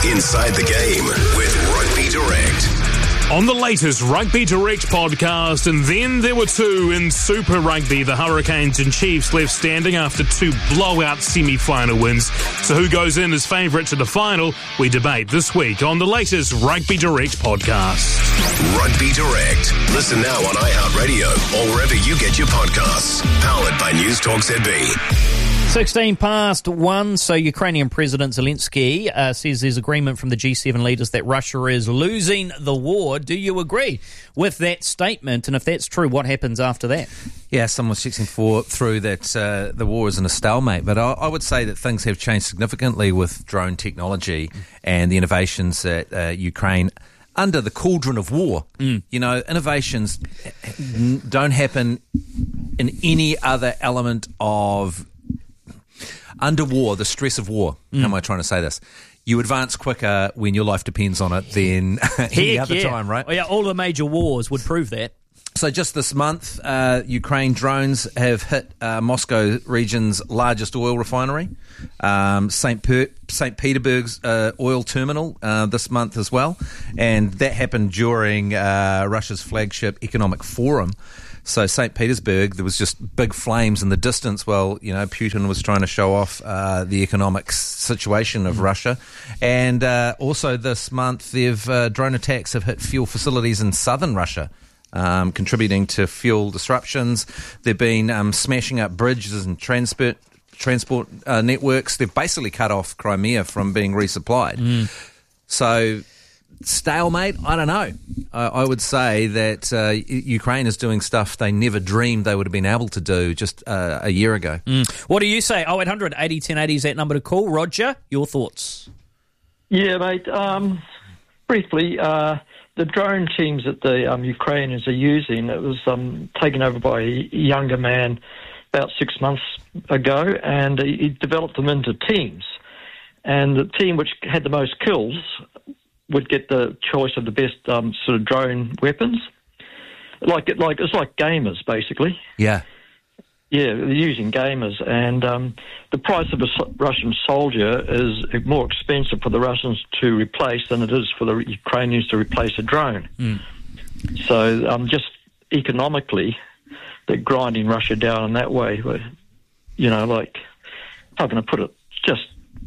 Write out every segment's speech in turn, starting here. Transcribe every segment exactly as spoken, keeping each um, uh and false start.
Inside the Game with Rugby Direct. On the latest Rugby Direct podcast, and then there were two in Super Rugby. The Hurricanes and Chiefs left standing after two blowout semi-final wins. So who goes in as favourite to the final? We debate this week on the latest Rugby Direct podcast. Rugby Direct. Listen now on iHeartRadio or wherever you get your podcasts. Powered by News Talk Z B. sixteen past one, so Ukrainian President Zelensky uh, says there's agreement from the G seven leaders that Russia is losing the war. Do you agree with that statement? And if that's true, what happens after that? Yeah, someone was checking for, through that uh, the war isn't a stalemate, but I, I would say that things have changed significantly with drone technology and the innovations that uh, Ukraine, under the cauldron of war, mm. you know, innovations don't happen in any other element of... Under war, the stress of war, mm. how am I trying to say this? You advance quicker when your life depends on it than any Heck other yeah. time, right? Oh, yeah, all the major wars would prove that. So just this month, uh, Ukraine drones have hit uh, Moscow region's largest oil refinery, um, Saint Per- Saint Petersburg's uh, oil terminal uh, this month as well. And that happened during uh, Russia's flagship economic forum. So Saint Petersburg, there was just big flames in the distance while, you know, Putin was trying to show off uh, the economic situation of mm. Russia. And uh, also this month, they've uh, drone attacks have hit fuel facilities in southern Russia, um, contributing to fuel disruptions. They've been um, smashing up bridges and transport transport uh, networks. They've basically cut off Crimea from being resupplied. Mm. So... stalemate? I don't know. Uh, I would say that uh, Ukraine is doing stuff they never dreamed they would have been able to do just uh, a year ago. Mm. What do you say? oh eight hundred eighty ten eighty is that number to call. Roger, your thoughts? Yeah, mate. Um, briefly, uh, the drone teams that the um, Ukrainians are using, it was um, taken over by a younger man about six months ago, and he, he developed them into teams. And the team which had the most kills would get the choice of the best um, sort of drone weapons. Like it, like it's like gamers, basically. Yeah. Yeah, they're using gamers, and um, the price of a so- Russian soldier is more expensive for the Russians to replace than it is for the Ukrainians to replace a drone. Mm. So um, just economically, they're grinding Russia down in that way. But, you know, like, how can I put it? Just...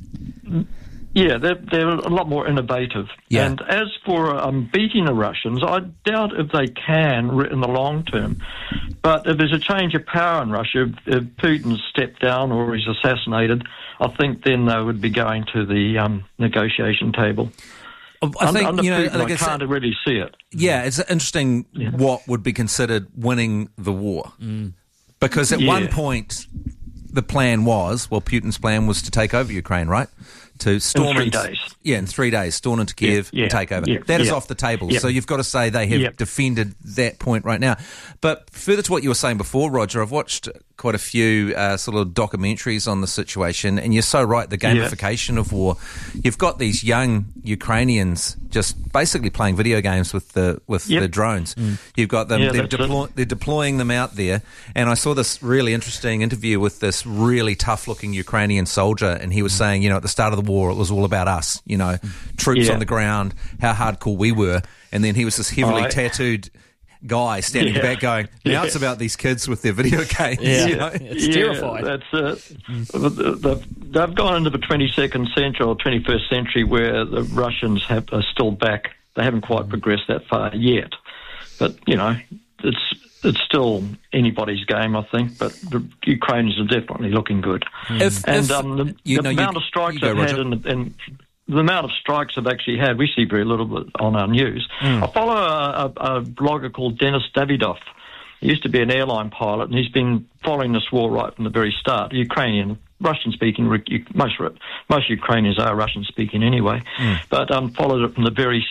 Yeah, they're, they're a lot more innovative. Yeah. And as for um, beating the Russians, I doubt if they can in the long term. But if there's a change of power in Russia, if, if Putin's stepped down or he's assassinated, I think then they would be going to the um, negotiation table. I think, under you know, Putin, like I I said, can't really see it. Yeah, it's interesting yeah. what would be considered winning the war. Mm. Because at yeah. one point, the plan was, well, Putin's plan was to take over Ukraine, right? To storm in three into, days. Yeah, in three days, storm into Kiev yeah, yeah, and take over. Yeah, that is yeah. off the table. Yeah. So you've got to say they have yeah. defended that point right now. But further to what you were saying before, Roger, I've watched quite a few uh, sort of documentaries on the situation, and you're so right, the gamification yeah. of war. You've got these young Ukrainians just basically playing video games with the with yep. the drones. Mm. You've got them, yeah, they're, deploy, they're deploying them out there, and I saw this really interesting interview with this really tough-looking Ukrainian soldier, and he was mm. saying, you know, at the start of the war, it was all about us, you know, troops yeah. on the ground, how hardcore we were, and then he was this heavily right. tattooed guy standing yeah. back going, now yeah. it's about these kids with their video games. Yeah. You know? It's yeah, terrifying. That's it. Mm. They've, they've gone into the twenty-second century or twenty-first century where the Russians have, are still back. They haven't quite progressed that far yet. But, you know, it's it's still anybody's game, I think. But the Ukrainians are definitely looking good. If, and if, um, the, you the know, amount you, of strikes go, they've Roger. had in the... In, The amount of strikes I've actually had, we see very little bit on our news. Mm. I follow a, a, a blogger called Denis Davidov. He used to be an airline pilot, and he's been following this war right from the very start. Ukrainian, Russian-speaking, most most Ukrainians are Russian-speaking anyway, mm. but um, followed it from the very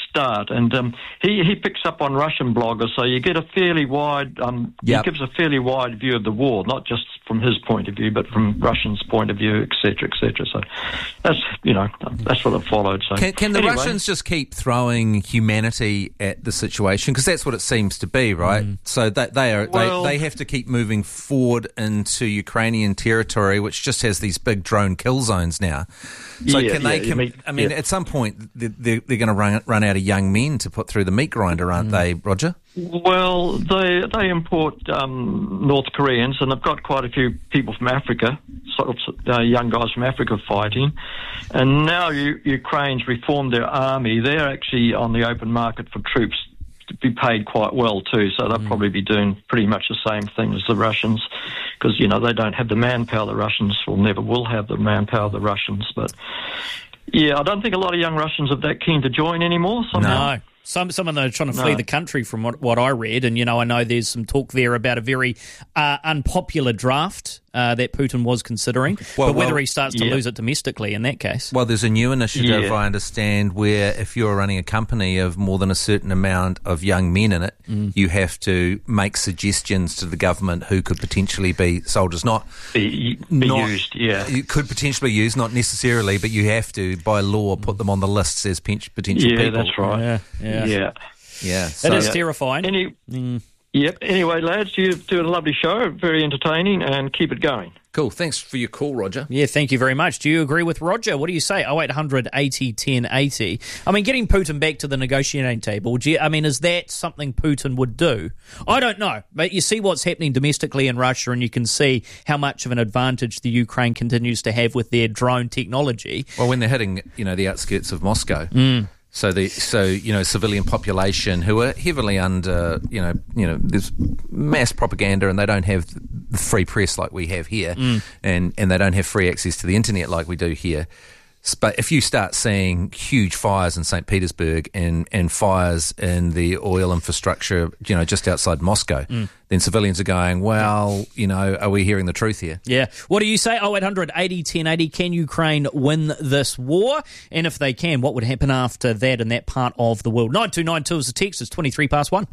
start. And um, he, he picks up on Russian bloggers, so you get a fairly wide, um, Yep. he gives a fairly wide view of the war, not just from his point of view, but from Russians' point of view, et cetera, et cetera. So that's, you know, that's what it followed. So Can, can the anyway, Russians just keep throwing humanity at the situation? Because that's what it seems to be, right? Mm. So they, they are Well- they, they have to keep moving forward into Ukrainian territory, which just has these big drone kill zones now. So Yeah, can they? yeah, you com- mean- I mean, yeah. at some point they're, they're, they're going to run run out of young men to put through the meat grinder, aren't they, Roger? Well, they they import um, North Koreans, and they've got quite a few people from Africa, sort of uh, young guys from Africa fighting. And now U- Ukraine's reformed their army. They're actually on the open market for troops to be paid quite well too. So they'll Mm. probably be doing pretty much the same thing as the Russians, because you know they don't have the manpower the Russians, or never will have the manpower the Russians. But yeah, I don't think a lot of young Russians are that keen to join anymore. Somehow. No. Some some of them are trying to flee No. the country from what, what I read. And, you know, I know there's some talk there about a very uh, unpopular draft uh, that Putin was considering. Well, but whether well, he starts to yeah. lose it domestically in that case. Well, there's a new initiative, Yeah. I understand, where if you're running a company of more than a certain amount of young men in it, Mm. you have to make suggestions to the government who could potentially be soldiers. Not Be, be not, used, yeah. It could potentially be used, not necessarily, but you have to, by law, put them on the lists as pen- potential Yeah, people. that's right. Yeah, yeah. Yeah. Yeah, That so, is Yeah. terrifying. Any, Mm. Yep. Anyway, lads, you do a lovely show, very entertaining, and keep it going. cool. Thanks for your call, Roger. Yeah, thank you very much. Do you agree with Roger? What do you say? oh eight hundred eighty ten eighty. I mean, getting Putin back to the negotiating table, do you, I mean, is that something Putin would do? I don't know. But you see what's happening domestically in Russia, and you can see how much of an advantage the Ukraine continues to have with their drone technology. Well, when they're hitting, you know, the outskirts of Moscow. So the so you know civilian population who are heavily under you know you know there's mass propaganda, and they don't have the free press like we have here, and and they don't have free access to the internet like we do here. But if you start seeing huge fires in Saint Petersburg and, and fires in the oil infrastructure, you know, just outside Moscow, then civilians are going, well, you know, are we hearing the truth here? Yeah. What do you say? oh eight hundred eighty ten eighty. Can Ukraine win this war? And if they can, what would happen after that in that part of the world? nine two nine two is the text. It's twenty-three past one.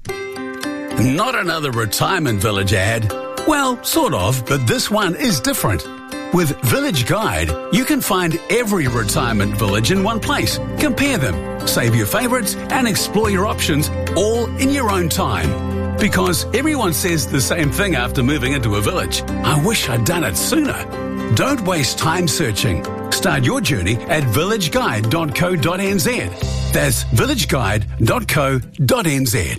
Not another retirement village ad. Well, sort of, but this one is different. With Village Guide, you can find every retirement village in one place. Compare them, save your favourites, and explore your options all in your own time. Because everyone says the same thing after moving into a village. I wish I'd done it sooner. Don't waste time searching. Start your journey at village guide dot co dot n z. That's village guide dot co dot n z.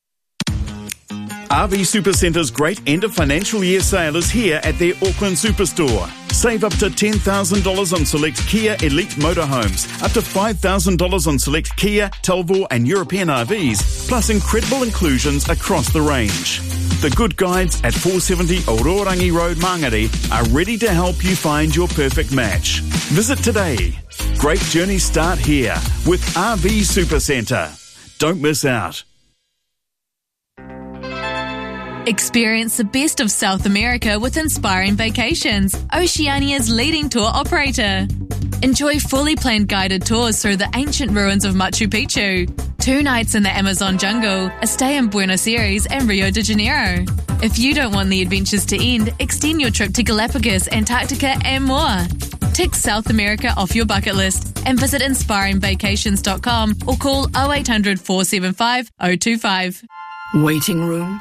R V Supercenter's great end of financial year sale is here at their Auckland Superstore. Save up to ten thousand dollars on select Kia Elite motorhomes, up to five thousand dollars on select Kia, Talvor and European R Vs, plus incredible inclusions across the range. The Good Guides at four seventy Ororangi Road, Mangere are ready to help you find your perfect match. Visit today. Great journeys start here with R V Supercenter. Don't miss out. Experience the best of South America with Inspiring Vacations, Oceania's leading tour operator. Enjoy fully planned guided tours through the ancient ruins of Machu Picchu, two nights in the Amazon jungle, a stay in Buenos Aires and Rio de Janeiro. If you don't want the adventures to end, extend your trip to Galapagos, Antarctica and more. Tick South America off your bucket list and visit inspiring vacations dot com or call oh eight hundred four seven five oh two five. Waiting room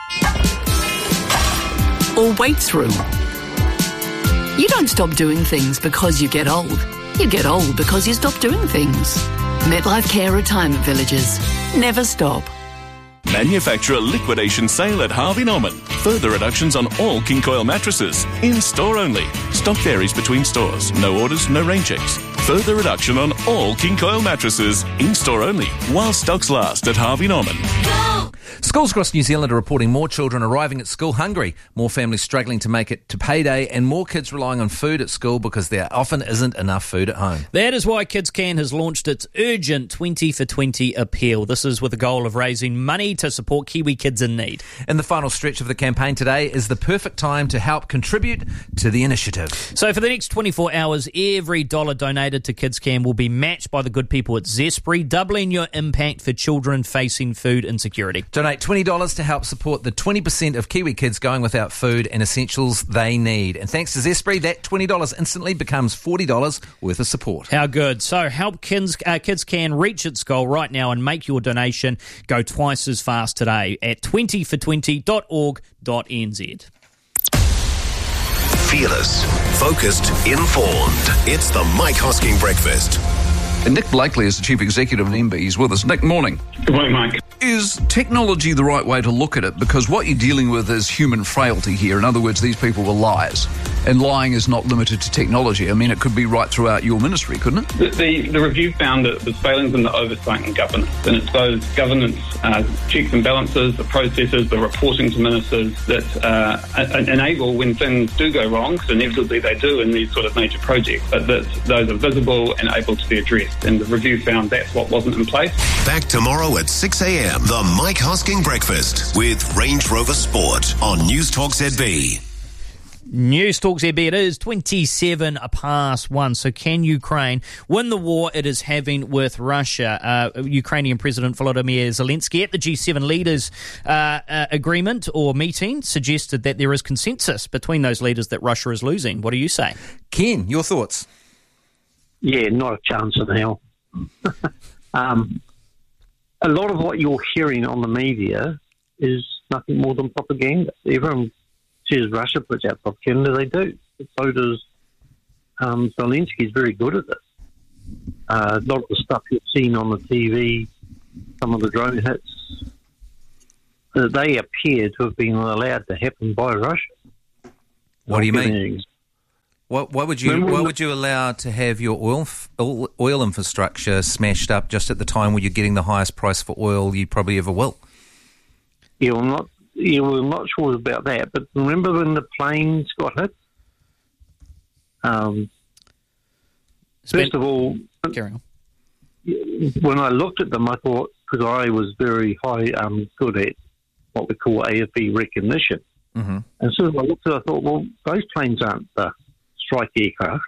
or wait through. You don't stop doing things because you get old. You get old because you stop doing things. MetLife Care Retirement Villages. Never stop. Manufacturer liquidation sale at Harvey Norman. Further reductions on all King Coil mattresses. In store only. Stock varies between stores. No orders, no rain checks. Further reduction on all King Coil mattresses. In store only. While stocks last at Harvey Norman. Go! Schools across New Zealand are reporting more children arriving at school hungry, more families struggling to make it to payday, and more kids relying on food at school because there often isn't enough food at home. That is why Kids Can has launched its urgent twenty for twenty appeal. This is with the goal of raising money to support Kiwi kids in need. And the final stretch of the campaign today is the perfect time to help contribute to the initiative. So for the next twenty-four hours, every dollar donated to Kids Can will be matched by the good people at Zespri, doubling your impact for children facing food insecurity. Donate twenty dollars to help support the twenty percent of Kiwi kids going without food and essentials they need. And thanks to Zespri, that twenty dollars instantly becomes forty dollars worth of support. How good. So help Kids, uh, Kids Can reach its goal right now and make your donation go twice as fast today at twenty for twenty dot org dot n z. Fearless, focused, informed. It's the Mike Hosking Breakfast. And Nick Blakely is the Chief Executive of M B. He's with us. Nick, morning. Good morning, Mike. Is technology the right way to look at it? Because what you're dealing with is human frailty here. In other words, these people were liars. And lying is not limited to technology. I mean, it could be right throughout your ministry, couldn't it? The, the, the review found that there's failings in the oversight and governance. And it's those governance uh, checks and balances, the processes, the reporting to ministers that uh, enable when things do go wrong, because inevitably they do in these sort of major projects, but that those are visible and able to be addressed. And the review found that's what wasn't in place. Back tomorrow at six a.m. The Mike Hosking Breakfast with Range Rover Sport on News Talk Z B. News Talk Z B, it is twenty-seven past one. So can Ukraine win the war it is having with Russia? Uh, Ukrainian President Volodymyr Zelensky at the G seven leaders uh, uh, agreement or meeting suggested that there is consensus between those leaders that Russia is losing. What do you say? Ken, your thoughts? Yeah, not a chance in hell. um, a lot of what you're hearing on the media is nothing more than propaganda. Everyone says Russia puts out propaganda. They do. So does um, Zelensky is very good at it. Uh, a lot of the stuff you've seen on the T V, some of the drone hits, uh, they appear to have been allowed to happen by Russia. What do you mean? Things. What, what would you what would you allow to have your oil oil infrastructure smashed up just at the time when you're getting the highest price for oil you probably ever will? Yeah, I'm not. Yeah, we're not sure about that. But remember when the planes got hit? Um, first of all, Carry on. When I looked at them, I thought, because I was very high, um, good at what we call A F E recognition. Mm-hmm. And so I looked at it, I thought, well, those planes aren't the strike aircraft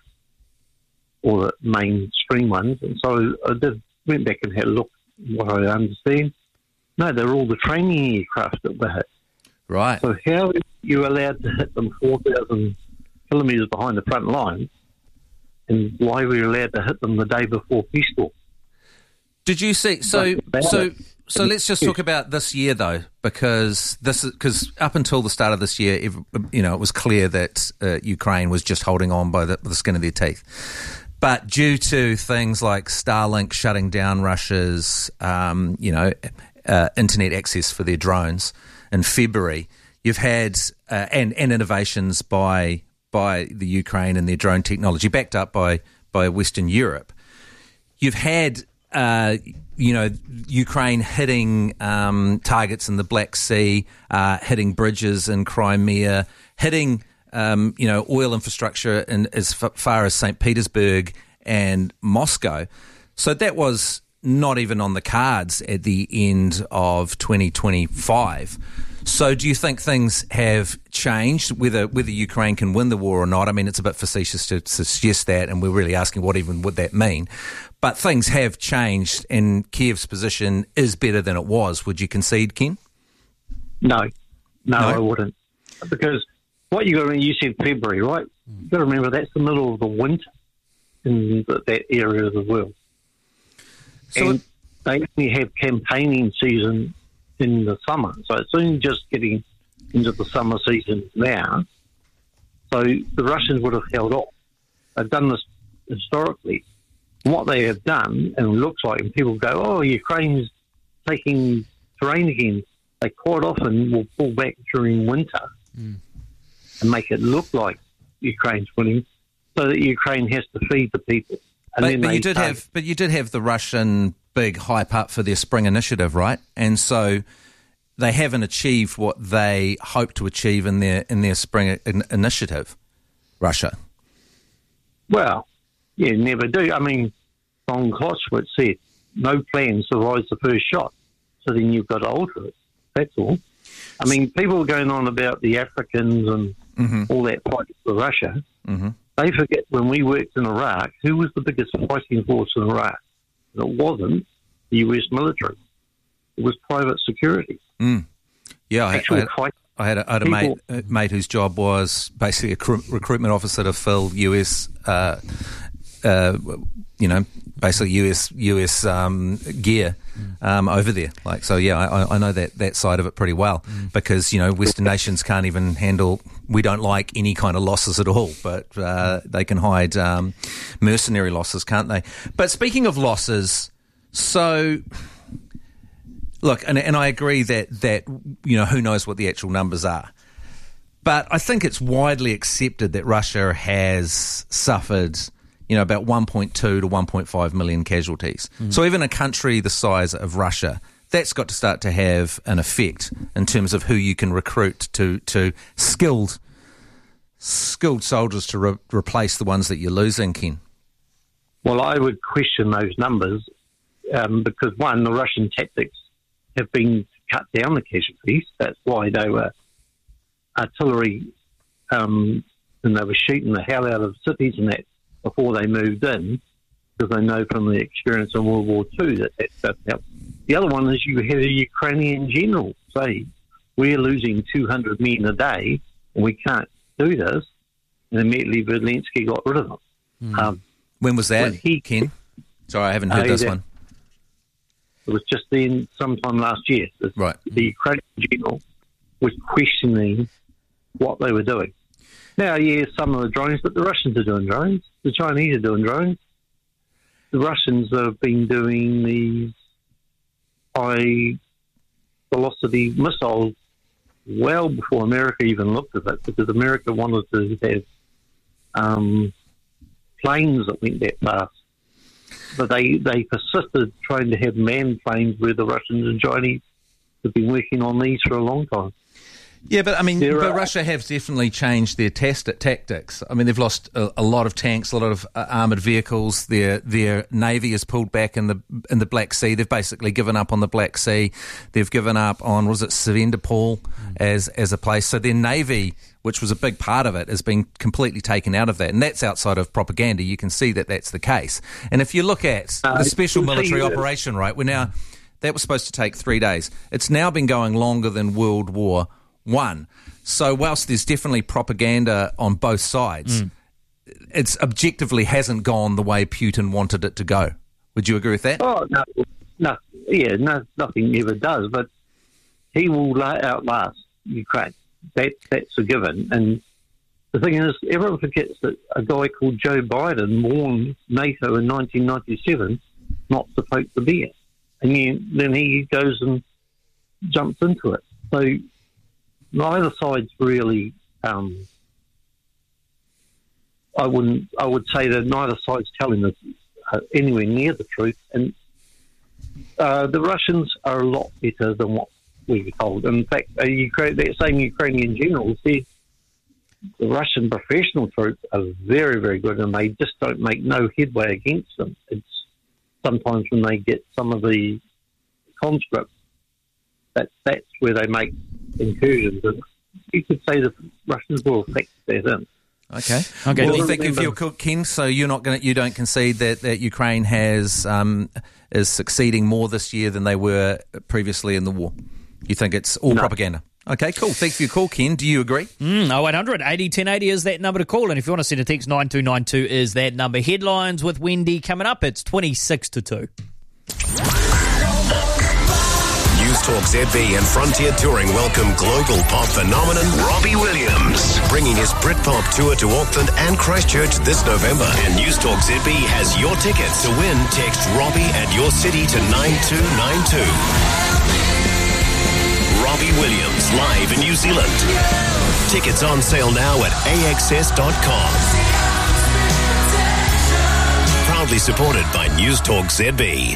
or the mainstream ones. And so I did, went back and had a look at what I understand. No, they're all the training aircraft that were hit. Right. So how are you allowed to hit them four thousand kilometres behind the front line, and why were you allowed to hit them the day before peace talk? Did you see? So, so, so let's just talk about this year, though, because this is because up until the start of this year, you know, it was clear that uh, Ukraine was just holding on by the, the skin of their teeth. But due to things like Starlink shutting down Russia's, um, you know, uh, internet access for their drones in February, you've had uh, and and innovations by by the Ukraine and their drone technology, backed up by by Western Europe. You've had uh, you know Ukraine hitting um, targets in the Black Sea, uh, hitting bridges in Crimea, hitting um, you know oil infrastructure in as far as Saint Petersburg and Moscow. So that was not even on the cards at the end of twenty twenty-five. So do you think things have changed, whether whether Ukraine can win the war or not? I mean, it's a bit facetious to suggest that, and we're really asking what even would that mean. But things have changed, and Kiev's position is better than it was. Would you concede, Ken? No. No, No? I wouldn't. Because what you got to you said February, right? You've got to remember that's the middle of the winter in the, that area of the world. So and they only have campaigning season in the summer. So it's only just getting into the summer season now. So the Russians would have held off. They've done this historically. And what they have done, and it looks like, and people go, oh, Ukraine's taking terrain again, they quite often will pull back during winter mm. and make it look like Ukraine's winning so that Ukraine has to feed the people. And But, then but they you did take- have, but you did have the Russian big hype up for their spring initiative, right? And so they haven't achieved what they hoped to achieve in their in their spring in, initiative, Russia. Well, yeah, never do. I mean, Von Clausewitz said, no plan survives the first shot. So then you've got to alter it. That's all. I mean, people are going on about the Africans and mm-hmm. all that fight for Russia. Mm-hmm. They forget when we worked in Iraq, who was the biggest fighting force in Iraq? It wasn't the U S military. It was private security. Mm. Yeah, I, Actual I, fight. I had a, I had a mate, a mate whose job was basically a cr- recruitment officer to fill U S, uh, uh, you know, basically U S U S um, gear um, over there. Like, so yeah, I, I know that, that side of it pretty well mm. because you know Western nations can't even handle. We don't like any kind of losses at all, but uh, they can hide um, mercenary losses, can't they? But speaking of losses, so. Look, and, and I agree that, that, you know, who knows what the actual numbers are. But I think it's widely accepted that Russia has suffered, you know, about one point two to one point five million casualties. Mm. So even a country the size of Russia, that's got to start to have an effect in terms of who you can recruit to, to skilled skilled soldiers to re- replace the ones that you're losing, Ken. Well, I would question those numbers um, because, one, the Russian tactics have been cut down the casualties. That's why they were artillery, um, and they were shooting the hell out of cities and that before they moved in, because they know from the experience in World War Two that that doesn't help. The other one is you have a Ukrainian general say, we're losing two hundred men a day and we can't do this, and immediately Zelensky got rid of them. Mm. Um, when was that, when he, Ken? Sorry, I haven't heard uh, this that, one. It was just then, sometime last year. The, right. the Ukrainian general was questioning what they were doing. Now, yeah, some of the drones, but the Russians are doing drones. The Chinese are doing drones. The Russians have been doing these high-velocity missiles well before America even looked at it, because America wanted to have um, planes that went that fast. But they, they persisted trying to have manned planes where the Russians and Chinese have been working on these for a long time. Yeah, but I mean, there but are, Russia have definitely changed their test tactics. I mean, they've lost a, a lot of tanks, a lot of uh, armoured vehicles. Their their navy is pulled back in the in the Black Sea. They've basically given up on the Black Sea. They've given up on, was it Sevastopol mm. as as a place. So their navy, which was a big part of it, has been completely taken out of that. And that's outside of propaganda. You can see that that's the case. And if you look at uh, the special military operation, right, we're now, that was supposed to take three days. It's now been going longer than World War One. So whilst there's definitely propaganda on both sides, mm. it's objectively hasn't gone the way Putin wanted it to go. Would you agree with that? Oh, no, no yeah, no, nothing ever does, but he will outlast Ukraine. That, that's a given. And the thing is, everyone forgets that a guy called Joe Biden warned NATO in nineteen ninety-seven not to poke the bear. And he, then he goes and jumps into it. So neither side's really, um, I wouldn't, I would say that neither side's telling us uh, anywhere near the truth. And uh, the Russians are a lot better than what we were told. In fact, uh, Ukraine, that same Ukrainian general said the Russian professional troops are very, very good, and they just don't make no headway against them. It's sometimes when they get some of the conscripts, that that's where they make incursions. And you could say the Russians will affect that in. Okay. Okay. Well, you think if you're Ken, so you're not going, you don't concede that, that Ukraine has um, is succeeding more this year than they were previously in the war. You think it's all no. propaganda? Okay, cool. Thanks for your call, Ken. Do you agree? Mm, oh eight hundred eighty ten eighty is that number to call. And if you want to send a text, nine two nine two is that number. Headlines with Wendy coming up. It's twenty-six to two. News Talk Z B and Frontier Touring welcome global pop phenomenon Robbie Williams, bringing his Britpop tour to Auckland and Christchurch this November. And News Talk Z B has your tickets. To win, text Robbie and your city to nine two nine two. Robbie Williams live in New Zealand. Tickets on sale now at A X S dot com. Proudly supported by News Talk Z B.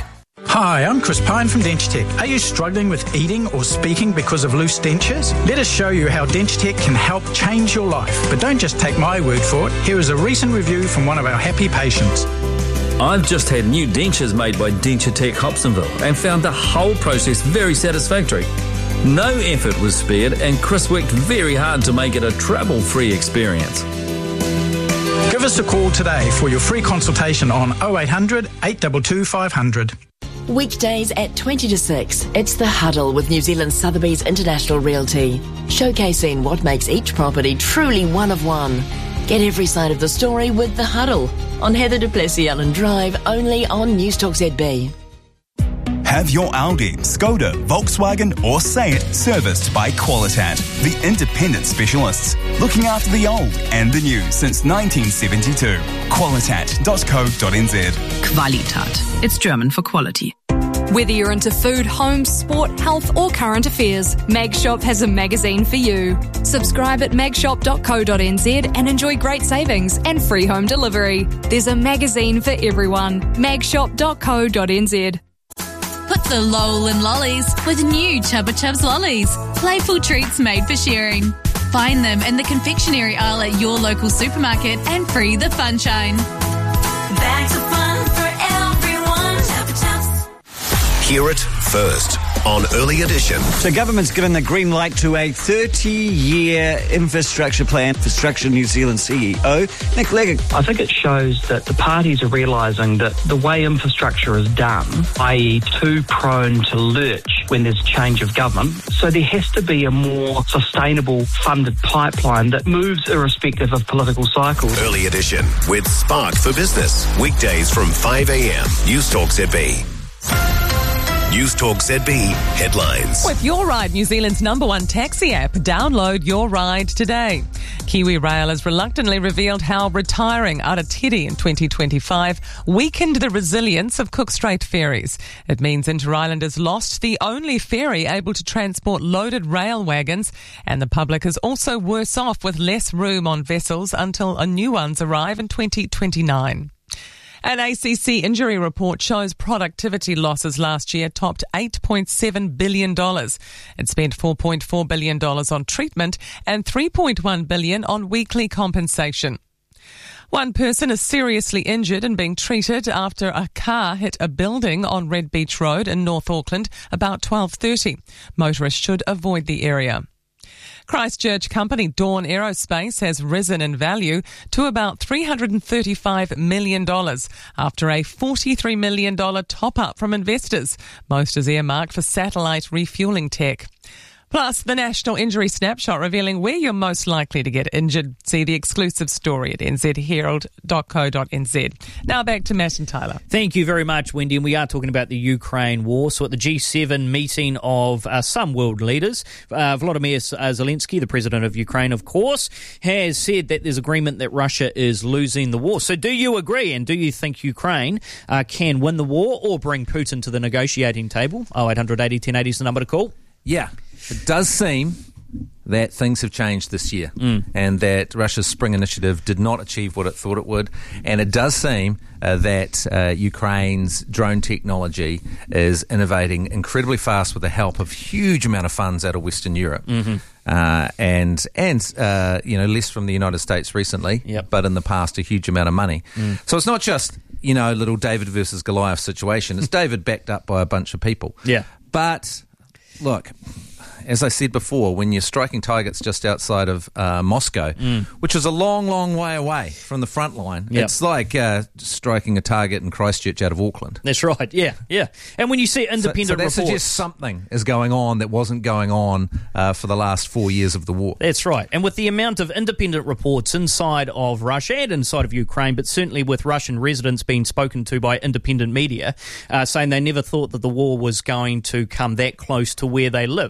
Hi, I'm Chris Pine from Dentitech. Are you struggling with eating or speaking because of loose dentures? Let us show you how Dentitech can help change your life. But don't just take my word for it. Here is a recent review from one of our happy patients. I've just had new dentures made by Dentitech Hobsonville and found the whole process very satisfactory. No effort was spared and Chris worked very hard to make it a trouble-free experience. Give us a call today for your free consultation on oh eight hundred, eight two two, five hundred. Weekdays at twenty to six, it's The Huddle with New Zealand Sotheby's International Realty, showcasing what makes each property truly one of one. Get every side of the story with The Huddle on Heather du Plessis Allen Drive, only on Newstalk Z B. Have your Audi, Skoda, Volkswagen or Seat serviced by Qualitat, the independent specialists, looking after the old and the new since nineteen seventy-two. Qualitat dot co dot n z. Qualitat. It's German for quality. Whether you're into food, home, sport, health or current affairs, Magshop has a magazine for you. Subscribe at magshop dot co dot n z and enjoy great savings and free home delivery. There's a magazine for everyone. magshop dot co dot n z. Put the lol in lollies with new Chubba Chubs lollies. Playful treats made for sharing. Find them in the confectionery aisle at your local supermarket and free the funshine. Bags of fun for everyone. Chubba Chubs. Hear it first on Early Edition. So government's given the green light to a thirty-year infrastructure plan. Infrastructure New Zealand C E O, Nick Leggett. I think it shows that the parties are realising that the way infrastructure is done, that is too prone to lurch when there's change of government. So there has to be a more sustainable funded pipeline that moves irrespective of political cycles. Early Edition with Spark for Business. Weekdays from five a.m. Newstalk Z B. Newstalk Z B headlines. With Your Ride, New Zealand's number one taxi app, download Your Ride today. Kiwi Rail has reluctantly revealed how retiring Aratiri in twenty twenty-five weakened the resilience of Cook Strait ferries. It means Inter-Islanders lost the only ferry able to transport loaded rail wagons, and the public is also worse off with less room on vessels until new ones arrive in twenty twenty-nine. An A C C injury report shows productivity losses last year topped eight point seven billion dollars. It spent four point four billion dollars on treatment and three point one billion dollars on weekly compensation. One person is seriously injured and being treated after a car hit a building on Red Beach Road in North Auckland about twelve thirty. Motorists should avoid the area. Christchurch company Dawn Aerospace has risen in value to about three hundred thirty-five million dollars after a forty-three million dollars top-up from investors. Most is earmarked for satellite refueling tech. Plus, the National Injury Snapshot revealing where you're most likely to get injured. See the exclusive story at n z herald dot co dot n z. Now back to Matt and Tyler. Thank you very much, Wendy. And we are talking about the Ukraine war. So at the G seven meeting of uh, some world leaders, uh, Volodymyr Zelensky, the president of Ukraine, of course, has said that there's agreement that Russia is losing the war. So do you agree? And do you think Ukraine uh, can win the war or bring Putin to the negotiating table? oh eight hundred eighty ten eighty is the number to call. Yeah, it does seem that things have changed this year mm. and that Russia's Spring Initiative did not achieve what it thought it would. And it does seem uh, that uh, Ukraine's drone technology is innovating incredibly fast with the help of huge amount of funds out of Western Europe. Mm-hmm. Uh, and, and uh, you know, less from the United States recently, yep. but in the past a huge amount of money. Mm. So it's not just, you know, a little David versus Goliath situation. It's David backed up by a bunch of people. Yeah. But... Look, as I said before, when you're striking targets just outside of uh, Moscow, mm. which is a long, long way away from the front line, yep. it's like uh, striking a target in Christchurch out of Auckland. That's right, yeah, yeah. And when you see independent so, so that reports... suggests something is going on that wasn't going on uh, for the last four years of the war. That's right. And with the amount of independent reports inside of Russia and inside of Ukraine, but certainly with Russian residents being spoken to by independent media, uh, saying they never thought that the war was going to come that close to where they live. You know, there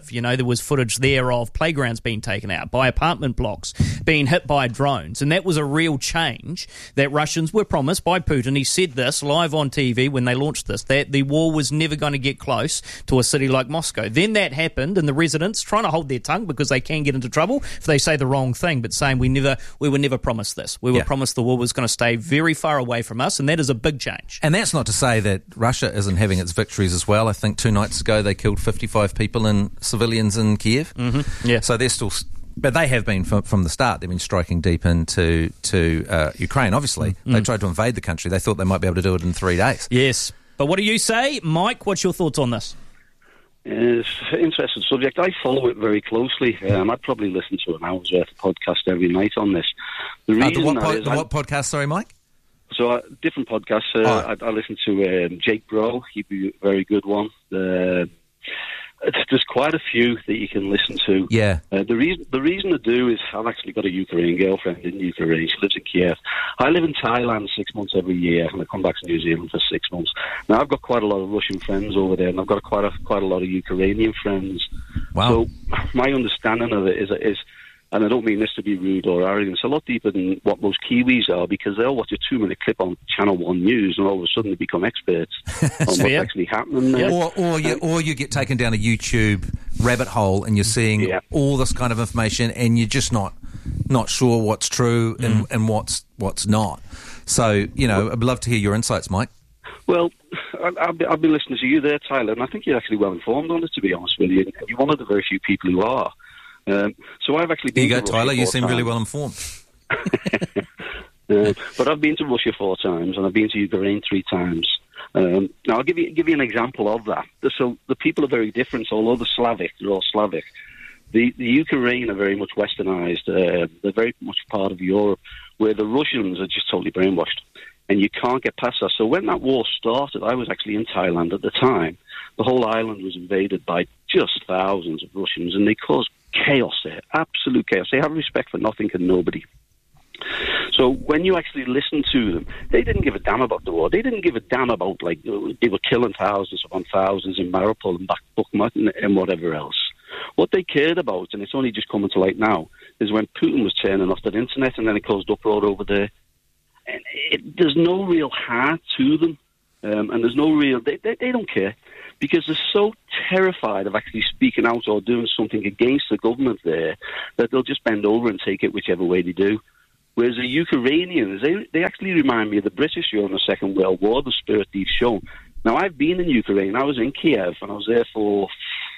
there was footage there of playgrounds being taken out, by apartment blocks being hit by drones. And that was a real change that Russians were promised by Putin. He said this live on T V when they launched this, that the war was never going to get close to a city like Moscow. Then that happened, and the residents trying to hold their tongue because they can get into trouble if they say the wrong thing, but saying we never, we were never promised this. We were Yeah. promised the war was going to stay very far away from us, and that is a big change. And that's not to say that Russia isn't having its victories as well. I think two nights ago they killed fifty-five people and civilians in Kiev. Mm-hmm. Yeah. So they're still, but they have been from, from the start. They've been striking deep into to uh, Ukraine. Obviously, Mm. they tried to invade the country. They thought they might be able to do it in three days. Yes. But what do you say, Mike? What's your thoughts on this? It's an interesting subject. I follow it very closely. Um, I'd probably listen to an hour's worth of podcast every night on this. The Uh, reason the what, that pod, is the I- what podcast? Sorry, Mike. So uh, different podcasts. Uh, Oh. I, I listen to um, Jake Bro. He'd be a very good one. Uh, it's- there's quite a few that you can listen to. Yeah. Uh, the reason the reason to do is I've actually got a Ukrainian girlfriend in Ukraine. She lives in Kiev. I live in Thailand six months every year, and I come back to New Zealand for six months. Now I've got quite a lot of Russian friends over there, and I've got quite a quite a lot of Ukrainian friends. Wow. So my understanding of it is is. And I don't mean this to be rude or arrogant. It's a lot deeper than what most Kiwis are, because they'll watch a two-minute clip on Channel One News and all of a sudden they become experts on what's fair. actually happening there. Or, or, you, or you get taken down a YouTube rabbit hole and you're seeing all this kind of information and you're just not not sure what's true and, and what's what's not. So, you know, I'd love to hear your insights, Mike. Well, I- I've been, I've been listening to you there, Tyler, and I think you're actually well informed on it, to be honest with you. And you're one of the very few people who are. Um, so I've actually been There you go, to Tyler. Russia You four seem really times. well informed. Uh, but I've been to Russia four times, and I've been to Ukraine three times. Um, now, I'll give you give you an example of that. So the people are very different. So although they're Slavic, they're all Slavic. The, the Ukraine are very much westernized. Uh, they're very much part of Europe, where the Russians are just totally brainwashed. And you can't get past that. So when that war started, I was actually in Thailand at the time. The whole island was invaded by just thousands of Russians, and they caused chaos there, absolute chaos. They have respect for nothing and nobody. So when you actually listen to them, they didn't give a damn about the war. They didn't give a damn about, like, they were killing thousands upon thousands in Mariupol and Bakhmut and, and whatever else. What they cared about, and it's only just coming to light now, is when Putin was turning off the internet and then it caused uproar over there. And it, there's no real heart to them, um, and there's no real, they, they, they don't care, because they're so terrified of actually speaking out or doing something against the government there that they'll just bend over and take it whichever way they do. Whereas the Ukrainians, they, they actually remind me of the British during the Second World War, the spirit they've shown. Now, I've been in Ukraine. I was in Kiev, and I was there for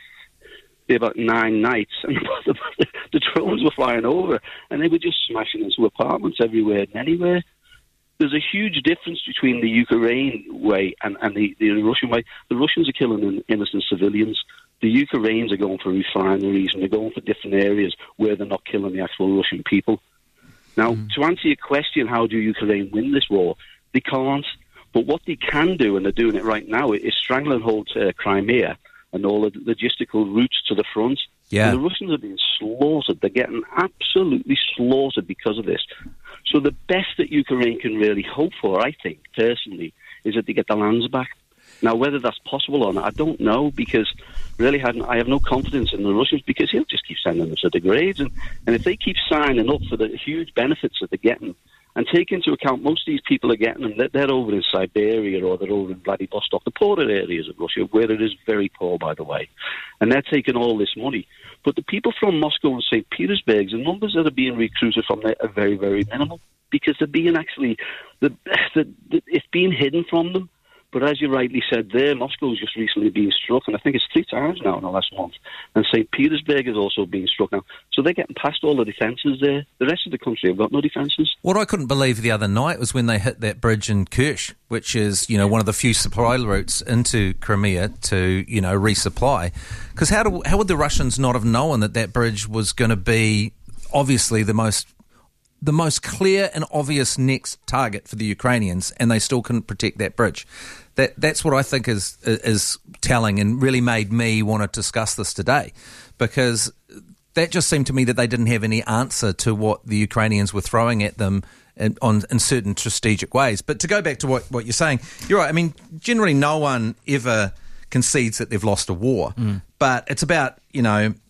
about nine nights, and the, the drones were flying over, and they were just smashing into apartments everywhere and anywhere. There's a huge difference between the Ukraine way and, and the, the Russian way. The Russians are killing innocent civilians. The Ukrainians are going for refineries, and they're going for different areas where they're not killing the actual Russian people. Now, mm. to answer your question, how do Ukraine win this war? They can't. But what they can do, and they're doing it right now, is strangle and hold uh, Crimea and all the logistical routes to the front. Yeah. And the Russians are being slaughtered. They're getting absolutely slaughtered because of this. So the best that Ukraine can really hope for, I think, personally, is that they get the lands back. Now, whether that's possible or not, I don't know, because really I have, I have no confidence in the Russians, because he'll just keep sending them to the graves. And, and if they keep signing up for the huge benefits that they're getting, and take into account most of these people are getting them, they're, they're over in Siberia or they're over in Vladivostok, the poorer areas of Russia, where it is very poor, by the way. And they're taking all this money. But the people from Moscow and Saint Petersburg, the numbers that are being recruited from there are very, very minimal, because they're being actually, the, the, the, it's being hidden from them. But as you rightly said there, Moscow's just recently been struck, and I think it's three times now in the last month. And Saint Petersburg is also being struck now. So they're getting past all the defences there. The rest of the country have got no defences. What I couldn't believe the other night was when they hit that bridge in Kerch, which is, you know, one of the few supply routes into Crimea to, you know, resupply. Because how, do, how would the Russians not have known that that bridge was going to be obviously the most the most clear and obvious next target for the Ukrainians, and they still couldn't protect that bridge? That that's what I think is is telling, and really made me want to discuss this today, because that just seemed to me that they didn't have any answer to what the Ukrainians were throwing at them in, on in certain strategic ways. But to go back to what, what you're saying, you're right. I mean, generally no one ever concedes that they've lost a war, mm. but it's about, you know,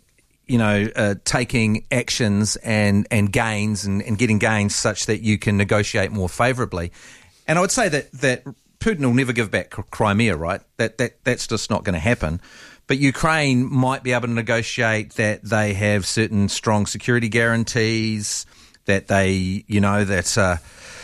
you know, uh, taking actions and, and gains and, and getting gains such that you can negotiate more favourably. And I would say that, that Putin will never give back Crimea, right? That that that's just not going to happen. But Ukraine might be able to negotiate that they have certain strong security guarantees, that they, you know, that... Uh,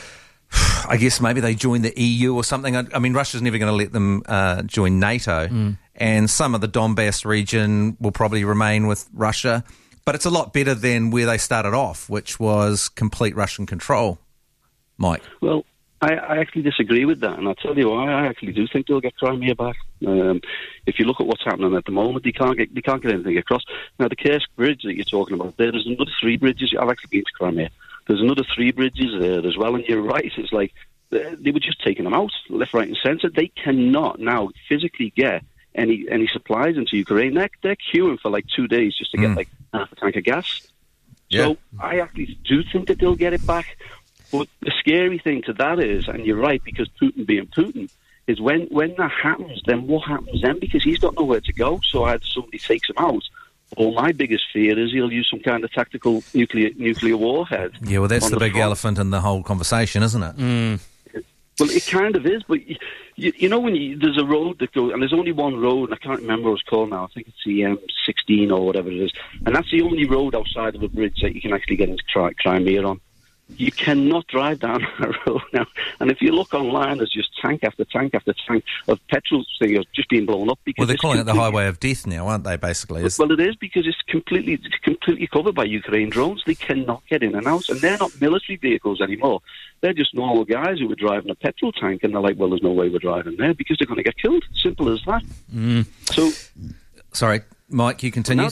I guess maybe they join the E U or something. I, I mean, Russia's never going to let them uh, join NATO. Mm. And some of the Donbass region will probably remain with Russia. But it's a lot better than where they started off, which was complete Russian control. Mike? Well, I, I actually disagree with that. And I'll tell you why. I actually do think they'll get Crimea back. Um, if you look at what's happening at the moment, they can't get, they can't get anything across. Now, the Kursk bridge that you're talking about there, there's another three bridges. I've actually been to Crimea. There's another three bridges there as well, and you're right. It's like they were just taking them out, left, right, and centre. They cannot now physically get any any supplies into Ukraine. They're, they're queuing for like two days just to get mm. like half a tank of gas. Yeah. So I actually do think that they'll get it back. But the scary thing to that is, and you're right, because Putin being Putin, is when, when that happens, then what happens then? Because he's got nowhere to go. So either somebody takes him out, or my biggest fear is he'll use some kind of tactical nuclear nuclear warhead. Yeah, well, that's the, the big front. elephant in the whole conversation, isn't it? Mm. Well, it kind of is, but you, you know when you, there's a road that goes, and there's only one road, and I can't remember what it's called now. I think it's the M sixteen or whatever it is, and that's the only road outside of a bridge that you can actually get into Crimea on. You cannot drive down that road now. And if you look online, there's just tank after tank after tank of petrol things just being blown up. Because well, they're calling it the highway of death now, aren't they, basically? Well, it is, because it's completely it's completely covered by Ukraine drones. They cannot get in and out. And they're not military vehicles anymore. They're just normal guys who were driving a petrol tank, and they're like, well, there's no way we're driving there, because they're going to get killed. Simple as that. Mm. So, Sorry, Mike, you continue.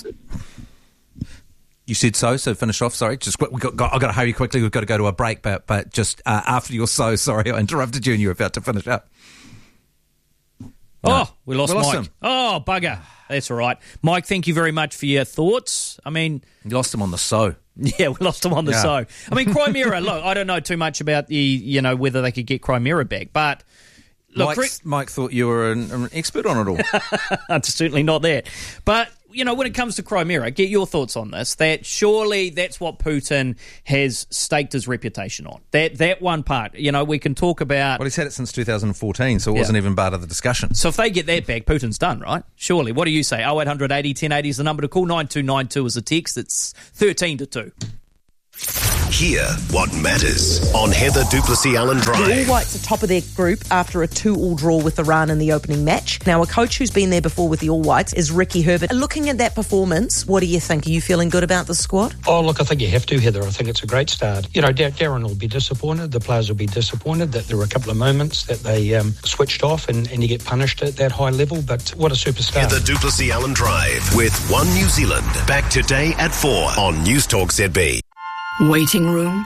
You said so, so finish off. Sorry, just we got, got. I've got to hurry quickly. We've got to go to a break, but but just uh, after your so. Sorry, I interrupted you, and you were about to finish up. No. Oh, we lost, we lost Mike. him. Oh, bugger. That's all right, Mike. Thank you very much for your thoughts. I mean, you lost him on the so. Yeah, we lost him on the yeah. so. I mean, Crimea. Look, I don't know too much about the you know whether they could get Crimea back, but. Look, Mike, Mike thought you were an, an expert on it all. I'm certainly not that. But, you know, when it comes to Crimea, get your thoughts on this, that surely that's what Putin has staked his reputation on. That that one part, you know, we can talk about... Well, he's had it since two thousand fourteen, so it wasn't yeah. even part of the discussion. So if they get that back, Putin's done, right? Surely. What do you say? oh eight hundred eighty ten eighty is the number to call. nine two nine two is the text. It's thirteen to two. Hear what matters on Heather Duplessis Allen Drive. The All Whites are top of their group after a two-all draw with Iran in the opening match. Now, a coach who's been there before with the All Whites is Ricky Herbert. Looking at that performance, what do you think? Are you feeling good about the squad? Oh, look, I think you have to, Heather. I think it's a great start. You know, Darren will be disappointed. The players will be disappointed that there were a couple of moments that they um, switched off and, and you get punished at that high level. But what a superstar. Heather Duplessis Allen Drive with One New Zealand. Back today at four on News Talk Z B. Waiting room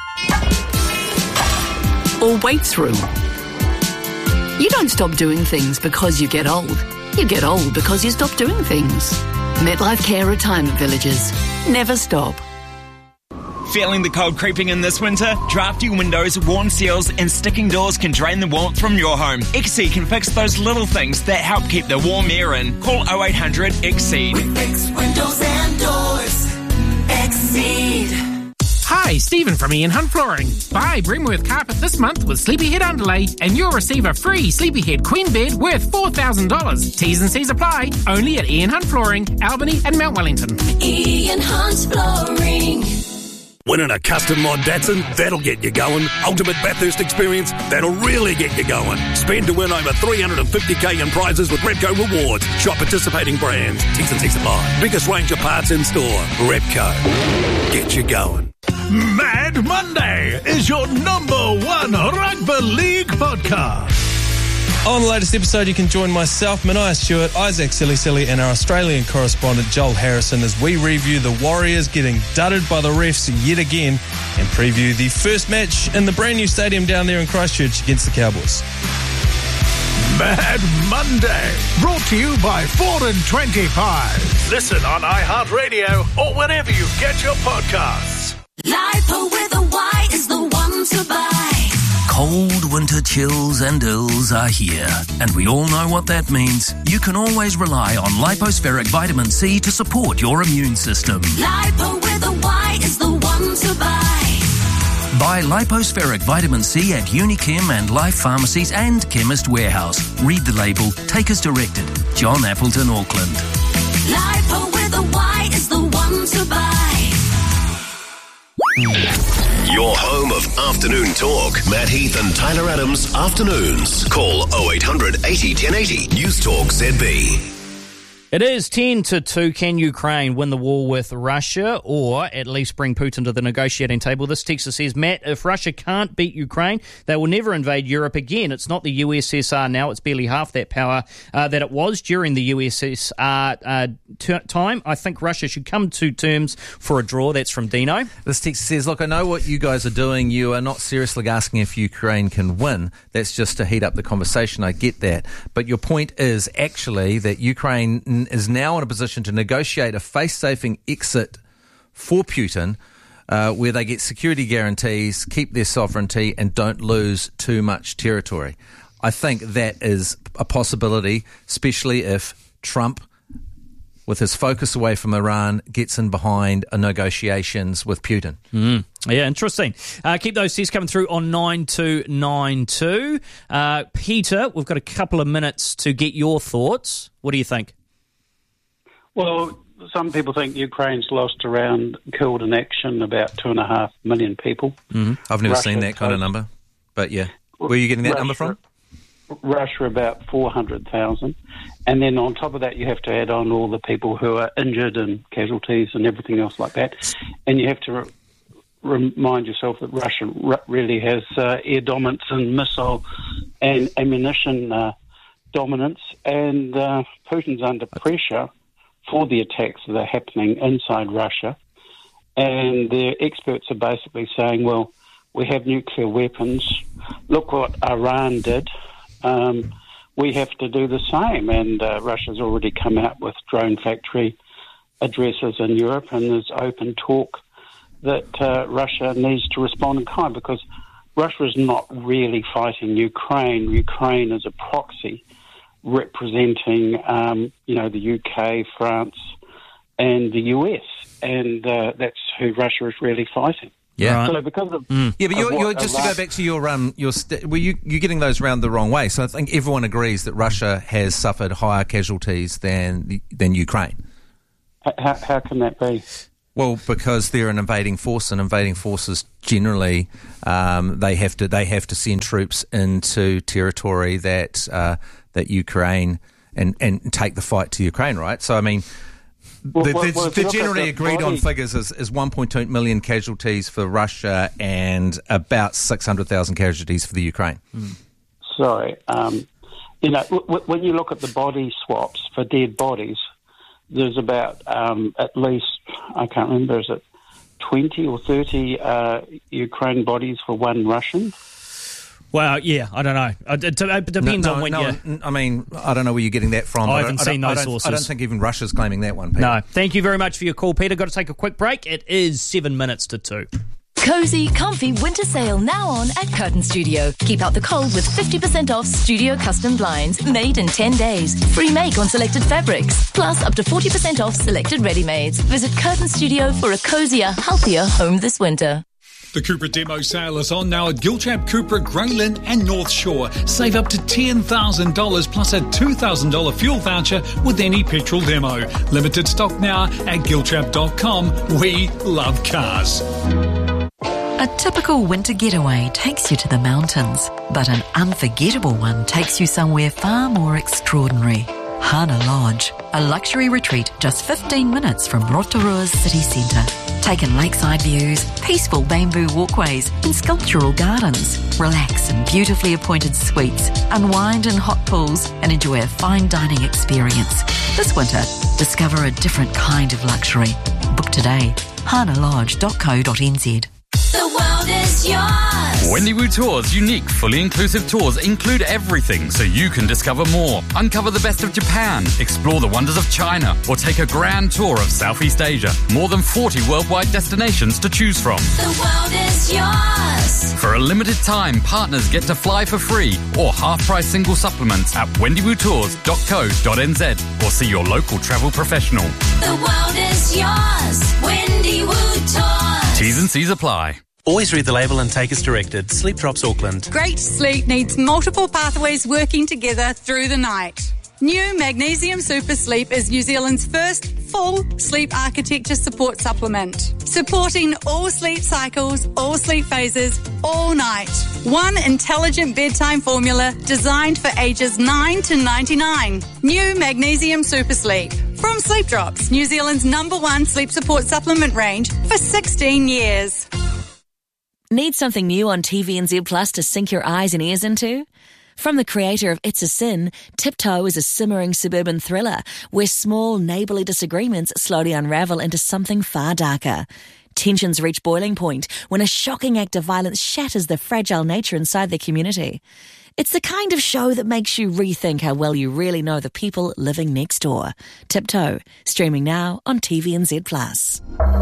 or wait through. You don't stop doing things because you get old. You get old because you stop doing things. MetLife Care Retirement Villages. Never stop. Feeling the cold creeping in this winter? Drafty windows, worn seals and sticking doors can drain the warmth from your home. Exceed can fix those little things that help keep the warm air in. Call oh eight hundred Exceed. We fix windows and doors. Exceed. Hi, Stephen from Ian Hunt Flooring. Buy Bremworth Carpet this month with Sleepyhead Underlay and you'll receive a free Sleepyhead Queen Bed worth four thousand dollars. T's and C's apply. Only at Ian Hunt Flooring, Albany and Mount Wellington. Ian Hunt Flooring. Winning a custom mod Datsun, that'll get you going. Ultimate Bathurst experience, that'll really get you going. Spend to win over three hundred fifty thousand in prizes with Repco Rewards. Shop participating brands. T's and C's apply. Biggest range of parts in store. Repco. Get you going. Mad Monday is your number one rugby league podcast. On the latest episode, you can join myself, Mania Stewart, Isaac Silly Silly, and our Australian correspondent, Joel Harrison, as we review the Warriors getting dudded by the refs yet again and preview the first match in the brand new stadium down there in Christchurch against the Cowboys. Mad Monday, brought to you by Ford and twenty-five. Listen on iHeartRadio or wherever you get your podcasts. Lipo with a Y is the one to buy. Call cold winter chills and ills are here, and we all know what that means. You can always rely on Lipospheric Vitamin C to support your immune system. Lipo with a Y is the one to buy. Buy Lipospheric Vitamin C at Unichem and Life Pharmacies and Chemist Warehouse. Read the label. Take as directed. John Appleton, Auckland. Lipo with a Y is the one to buy. Your home of afternoon talk. Matt Heath and Tyler Adams, afternoons. Call oh eight hundred eighty ten eighty. News Talk Z B. It is ten to two. Can Ukraine win the war with Russia or at least bring Putin to the negotiating table? This texter says, Matt, if Russia can't beat Ukraine, they will never invade Europe again. It's not the U S S R now. It's barely half that power uh, that it was during the U S S R uh, t- time. I think Russia should come to terms for a draw. That's from Dino. This text says, look, I know what you guys are doing. You are not seriously asking if Ukraine can win. That's just to heat up the conversation. I get that. But your point is actually that Ukraine is now in a position to negotiate a face-saving exit for Putin uh, where they get security guarantees, keep their sovereignty and don't lose too much territory. I think that is a possibility, especially if Trump, with his focus away from Iran, gets in behind a negotiations with Putin. Mm. Yeah, interesting. Uh, keep those texts coming through on nine two nine two. Uh, Peter, we've got a couple of minutes to get your thoughts. What do you think? Well, some people think Ukraine's lost around, killed in action, about two and a half million people. Mm-hmm. I've never Russia seen that kind of number, but yeah. Where are you getting that Russia, number from? Russia about four hundred thousand. And then on top of that, you have to add on all the people who are injured and casualties and everything else like that. And you have to re- remind yourself that Russia r- really has uh, air dominance and missile and ammunition uh, dominance. And uh, Putin's under pressure for the attacks that are happening inside Russia. And the experts are basically saying, well, we have nuclear weapons. Look what Iran did. Um, we have to do the same. And uh, Russia's already come out with drone factory addresses in Europe, and there's open talk that uh, Russia needs to respond in kind, because Russia is not really fighting Ukraine. Ukraine is a proxy representing, um, you know, the U K, France, and the U S, and uh, that's who Russia is really fighting. Yeah. Right. So because of mm. yeah, but of you're, you're what just Iran, to go back to your um, your st- well, you you're getting those round the wrong way. So I think everyone agrees that Russia has suffered higher casualties than than Ukraine. How, how can that be? Well, because they're an invading force, and invading forces generally um, they have to they have to send troops into territory that uh, that Ukraine and, and take the fight to Ukraine, right? So I mean, well, the, well, the, well, the the generally agreed body... on figures is, is one point two million casualties for Russia and about six hundred thousand casualties for the Ukraine. Mm. Sorry, um, you know, w- when you look at the body swaps for dead bodies, there's about um, at least, I can't remember, is it twenty or thirty uh, Ukraine bodies for one Russian? Well, yeah, I don't know. It, it, it depends no, no, on when no, you... I mean, I don't know where you're getting that from. I I haven't I seen I those don't, sources. I don't think even Russia's claiming that one, Peter. No. Thank you very much for your call, Peter. Got to take a quick break. It is seven minutes to two. Cozy, comfy winter sale now on at Curtain Studio. Keep out the cold with fifty percent off studio custom blinds made in ten days. Free make on selected fabrics. Plus up to forty percent off selected ready-mades. Visit Curtain Studio for a cozier, healthier home this winter. The Cupra demo sale is on now at Giltrap Cupra, Grey Lynn and North Shore. Save up to ten thousand dollars plus a two thousand dollars fuel voucher with any petrol demo. Limited stock now at giltrap dot com. We love cars. A typical winter getaway takes you to the mountains, but an unforgettable one takes you somewhere far more extraordinary. Hana Lodge, a luxury retreat just fifteen minutes from Rotorua's city centre. Take in lakeside views, peaceful bamboo walkways and sculptural gardens. Relax in beautifully appointed suites, unwind in hot pools and enjoy a fine dining experience. This winter, discover a different kind of luxury. Book today, hana lodge dot co dot n z. The world is is yours. Wendy Wu Tours' unique, fully inclusive tours include everything so you can discover more. Uncover the best of Japan, explore the wonders of China, or take a grand tour of Southeast Asia. More than forty worldwide destinations to choose from. The world is yours. For a limited time, partners get to fly for free or half-price single supplements at wendy wu tours dot co dot n z or see your local travel professional. The world is yours. Wendy Wu Tours. T's and C's apply. Always read the label and take as directed. Sleep Drops Auckland. Great sleep needs multiple pathways working together through the night. New Magnesium Super Sleep is New Zealand's first full sleep architecture support supplement, supporting all sleep cycles, all sleep phases, all night. One intelligent bedtime formula designed for ages nine to ninety-nine. New Magnesium Super Sleep. From Sleep Drops, New Zealand's number one sleep support supplement range for sixteen years. Need something new on T V N Z Plus to sink your eyes and ears into? From the creator of It's a Sin, Tiptoe is a simmering suburban thriller where small neighbourly disagreements slowly unravel into something far darker. Tensions reach boiling point when a shocking act of violence shatters the fragile nature inside their community. It's the kind of show that makes you rethink how well you really know the people living next door. Tiptoe, streaming now on T V N Z Plus.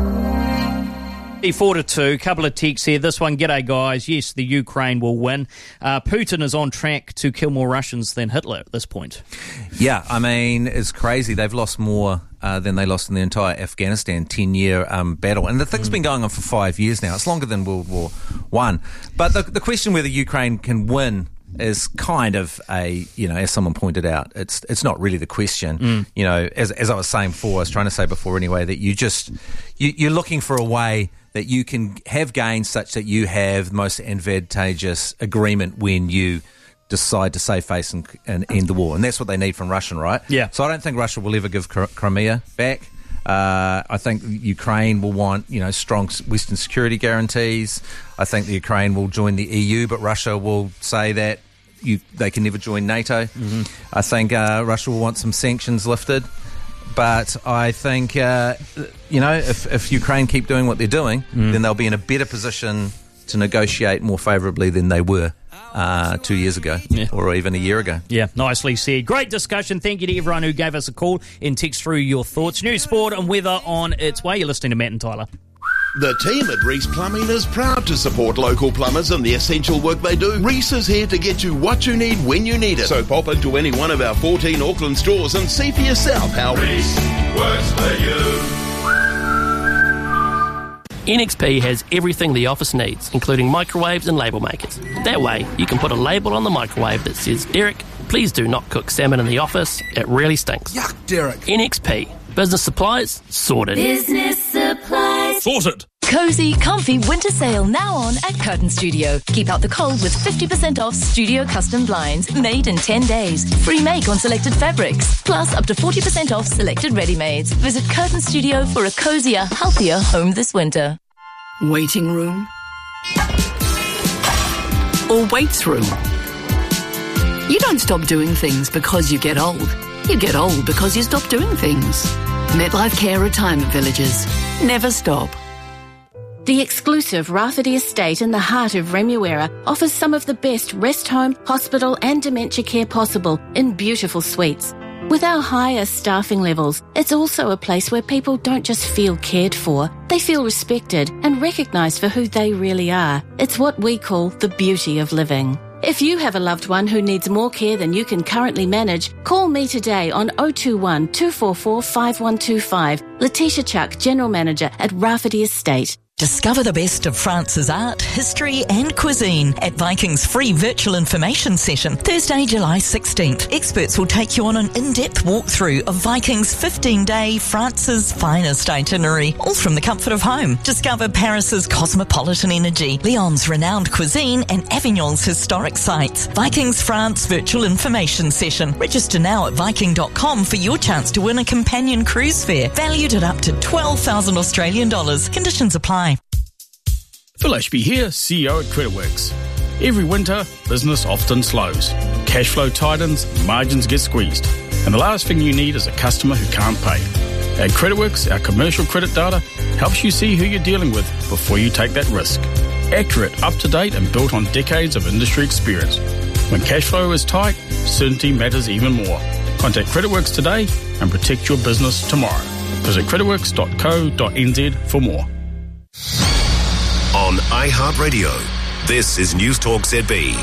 Four to two, couple of texts here. This one, g'day guys. Yes, the Ukraine will win. Uh, Putin is on track to kill more Russians than Hitler at this point. Yeah, I mean, it's crazy. They've lost more uh, than they lost in the entire Afghanistan ten-year um, battle. And the thing's mm. been going on for five years now. It's longer than World War One. But the, the question whether Ukraine can win is kind of a, you know, as someone pointed out, it's it's not really the question. Mm. You know, as as I was saying before, I was trying to say before anyway, that you just, you, you're looking for a way that you can have gains such that you have the most advantageous agreement when you decide to save face and, and end the war. And that's what they need from Russia, right? Yeah. So I don't think Russia will ever give Crimea back. Uh, I think Ukraine will want, you know, strong Western security guarantees. I think the Ukraine will join the E U, but Russia will say that you, they can never join NATO. Mm-hmm. I think uh, Russia will want some sanctions lifted. But I think, uh, you know, if, if Ukraine keep doing what they're doing, mm. then they'll be in a better position to negotiate more favourably than they were uh, two years ago yeah. or even a year ago. Yeah, nicely said. Great discussion. Thank you to everyone who gave us a call and text through your thoughts. New sport and weather on its way. You're listening to Matt and Tyler. The team at Reese Plumbing is proud to support local plumbers and the essential work they do. Reese is here to get you what you need when you need it. So pop into any one of our fourteen Auckland stores and see for yourself how Reese works for you. N X P has everything the office needs, including microwaves and label makers. That way, you can put a label on the microwave that says, Derek, please do not cook salmon in the office. It really stinks. Yuck, Derek. N X P. Business supplies, sorted. Business supplies. Sorted. Cozy, comfy winter sale now on at Curtain Studio. Keep out the cold with fifty percent off studio custom blinds made in ten days. Free make on selected fabrics. Plus up to forty percent off selected ready-mades. Visit Curtain Studio for a cozier, healthier home this winter. Waiting room or wait through. You don't stop doing things because you get old. You get old because you stop doing things. MetLife Care Retirement Villages. Never stop. The exclusive Rafferty Estate in the heart of Remuera offers some of the best rest home, hospital and dementia care possible in beautiful suites. With our higher staffing levels, it's also a place where people don't just feel cared for, they feel respected and recognised for who they really are. It's what we call the beauty of living. If you have a loved one who needs more care than you can currently manage, call me today on oh two one, two four four, five one two five. Letitia Chuck, General Manager at Rafferty Estate. Discover the best of France's art, history and cuisine at Viking's free virtual information session, Thursday, July sixteenth. Experts will take you on an in-depth walkthrough of Viking's fifteen-day France's finest itinerary, all from the comfort of home. Discover Paris's cosmopolitan energy, Lyon's renowned cuisine and Avignon's historic sites. Viking's France virtual information session. Register now at viking dot com for your chance to win a companion cruise fare valued at up to twelve thousand Australian dollars. Conditions apply. Phil Ashby here, C E O at CreditWorks. Every winter, business often slows. Cash flow tightens, margins get squeezed. And the last thing you need is a customer who can't pay. At CreditWorks, our commercial credit data helps you see who you're dealing with before you take that risk. Accurate, up-to-date and built on decades of industry experience. When cash flow is tight, certainty matters even more. Contact CreditWorks today and protect your business tomorrow. Visit creditworks dot co dot n z for more. On iHeartRadio, this is News Talk Z B.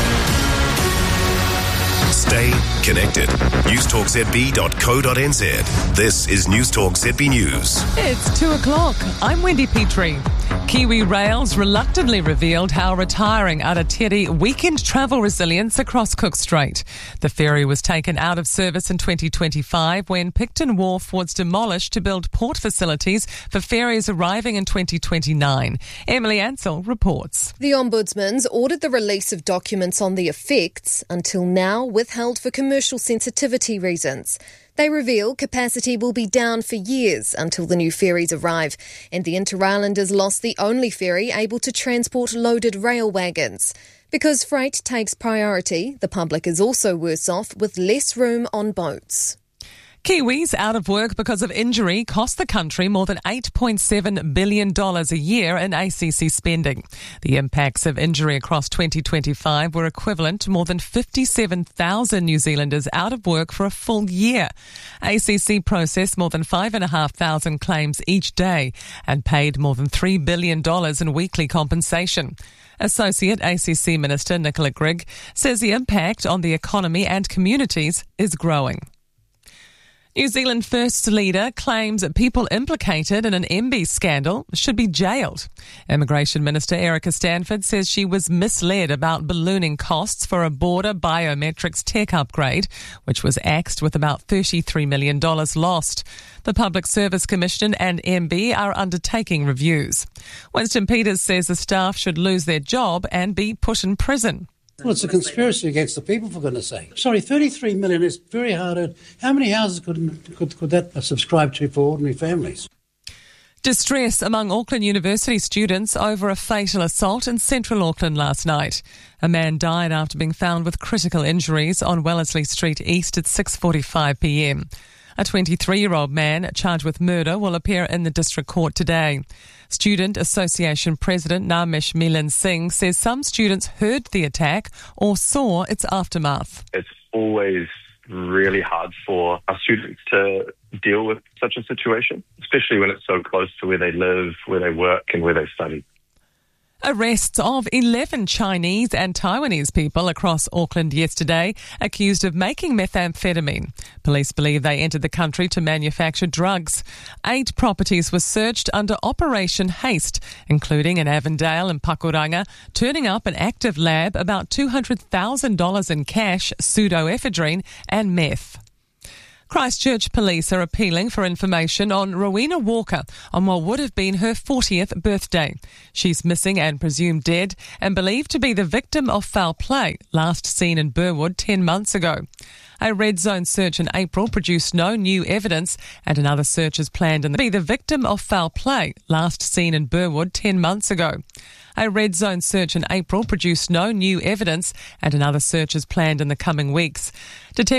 Stay connected. news talk z b dot co dot n z. This is News Talk Z B News. It's two o'clock. I'm Wendy Petrie. Kiwi Rails reluctantly revealed how retiring Aratiri weekend travel resilience across Cook Strait. The ferry was taken out of service in twenty twenty-five when Picton Wharf was demolished to build port facilities for ferries arriving in twenty twenty-nine. Emily Ansell reports. The Ombudsman's ordered the release of documents on the effects, until now withheld for commercial sensitivity reasons. They reveal capacity will be down for years until the new ferries arrive, and the Inter-Islanders lost the only ferry able to transport loaded rail wagons. Because freight takes priority, the public is also worse off with less room on boats. Kiwis out of work because of injury cost the country more than eight point seven billion dollars a year in A C C spending. The impacts of injury across twenty twenty-five were equivalent to more than fifty-seven thousand New Zealanders out of work for a full year. A C C processed more than five thousand five hundred claims each day and paid more than three billion dollars in weekly compensation. Associate A C C Minister Nicola Grigg says the impact on the economy and communities is growing. New Zealand First leader claims that people implicated in an M B scandal should be jailed. Immigration Minister Erica Stanford says she was misled about ballooning costs for a border biometrics tech upgrade, which was axed with about thirty-three million dollars lost. The Public Service Commission and M B are undertaking reviews. Winston Peters says the staff should lose their job and be put in prison. Well, it's a conspiracy against the people, for goodness sake. Sorry, thirty-three million is very hard earned. How many houses could, could, could that subscribe to for ordinary families? Distress among Auckland University students over a fatal assault in central Auckland last night. A man died after being found with critical injuries on Wellesley Street East at six forty-five p m. A twenty-three-year-old man charged with murder will appear in the district court today. Student Association President Namesh Milan Singh says some students heard the attack or saw its aftermath. It's always really hard for our students to deal with such a situation, especially when it's so close to where they live, where they work and where they study. Arrests of eleven Chinese and Taiwanese people across Auckland yesterday accused of making methamphetamine. Police believe they entered the country to manufacture drugs. Eight properties were searched under Operation Haste, including in Avondale and Pakuranga, turning up an active lab, about two hundred thousand dollars in cash, pseudoephedrine and meth. Christchurch police are appealing for information on Rowena Walker on what would have been her fortieth birthday. She's missing and presumed dead and believed to be the victim of foul play, last seen in Burwood ten months ago. A red zone search in April produced no new evidence, and another search is planned in the be the victim of foul play, last seen in Burwood ten months ago. A red zone search in April produced no new evidence, and another search is planned in the coming weeks. Detect-